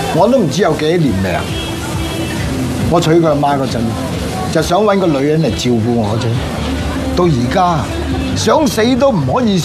我都唔知有幾多年命。我娶佢阿媽嗰陣，就想揾個女人嚟照顧我啫。到而家想死都唔可以。